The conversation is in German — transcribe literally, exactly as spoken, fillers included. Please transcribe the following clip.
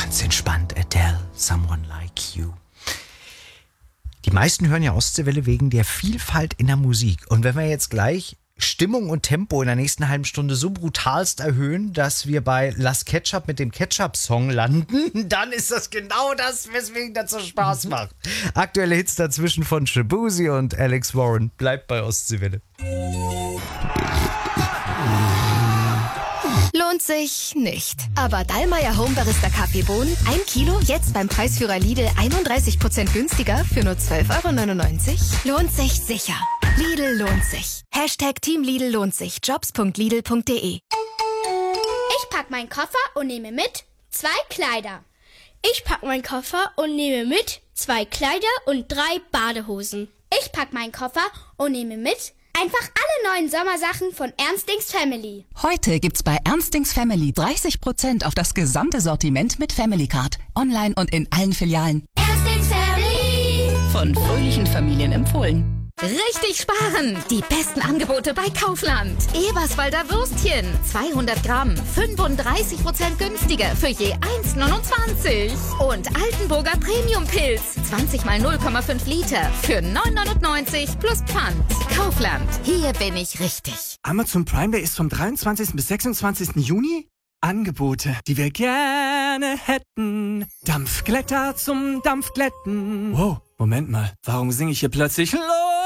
Ganz entspannt, Adele, Someone Like You. Die meisten hören ja Ostseewelle wegen der Vielfalt in der Musik. Und wenn wir jetzt gleich Stimmung und Tempo in der nächsten halben Stunde so brutalst erhöhen, dass wir bei Las Ketchup mit dem Ketchup-Song landen, dann ist das genau das, weswegen das so Spaß macht. Aktuelle Hits dazwischen von Shaboozey und Alex Warren. Bleibt bei Ostseewelle. Lohnt sich nicht. Aber Dallmayr Home Barista Kaffeebohnen, ein Kilo, jetzt beim Preisführer Lidl einunddreißig Prozent günstiger für nur zwölf Euro neunundneunzig. Lohnt sich sicher. Lidl lohnt sich. Hashtag Team Lidl lohnt sich. jobs punkt lidl punkt de. Ich pack meinen Koffer und nehme mit zwei Kleider. Ich pack meinen Koffer und nehme mit zwei Kleider und drei Badehosen. Ich pack meinen Koffer und nehme mit einfach alle neuen Sommersachen von Ernstings Family. Heute gibt's bei Ernstings Family dreißig Prozent auf das gesamte Sortiment mit Family Card. Online und in allen Filialen. Ernstings Family. Von fröhlichen Familien empfohlen. Richtig sparen! Die besten Angebote bei Kaufland. Eberswalder Würstchen, zweihundert Gramm, fünfunddreißig Prozent günstiger für je eins neunundzwanzig. Und Altenburger Premium-Pilz, zwanzig mal null Komma fünf Liter für neun neunundneunzig plus Pfand. Kaufland, hier bin ich richtig. Amazon Prime Day ist vom dreiundzwanzigsten bis sechsundzwanzigsten Juni. Angebote, die wir gerne hätten. Dampfglätter zum Dampfglätten. Wow, Moment mal, warum singe ich hier plötzlich los?